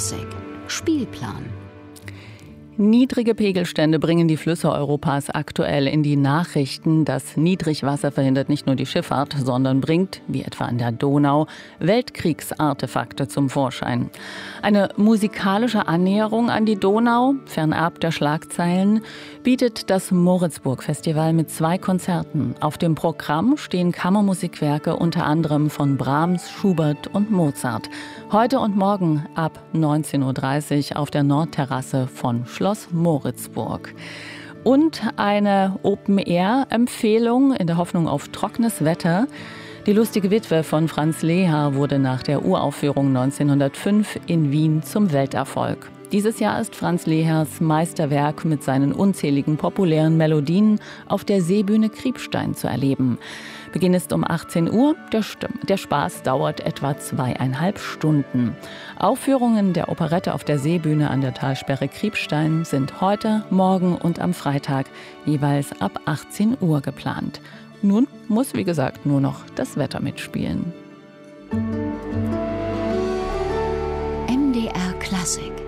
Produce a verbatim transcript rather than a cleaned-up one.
Klassik Spielplan. Niedrige Pegelstände bringen die Flüsse Europas aktuell in die Nachrichten. Das Niedrigwasser verhindert nicht nur die Schifffahrt, sondern bringt, wie etwa an der Donau, Weltkriegsartefakte zum Vorschein. Eine musikalische Annäherung an die Donau, fernab der Schlagzeilen, bietet das Moritzburg-Festival mit zwei Konzerten. Auf dem Programm stehen Kammermusikwerke unter anderem von Brahms, Schubert und Mozart. Heute und morgen ab neunzehn Uhr dreißig auf der Nordterrasse von Schloss Moritzburg. Und eine Open-Air-Empfehlung in der Hoffnung auf trockenes Wetter. Die lustige Witwe von Franz Lehár wurde nach der Uraufführung neunzehnhundertfünf in Wien zum Welterfolg. Dieses Jahr ist Franz Lehárs Meisterwerk mit seinen unzähligen populären Melodien auf der Seebühne Kriebstein zu erleben. Beginn ist um achtzehn Uhr, der, Stimm- der Spaß dauert etwa zweieinhalb Stunden. Aufführungen der Operette auf der Seebühne an der Talsperre Kriebstein sind heute, morgen und am Freitag jeweils ab achtzehn Uhr geplant. Nun muss, wie gesagt, nur noch das Wetter mitspielen. M D R Klassik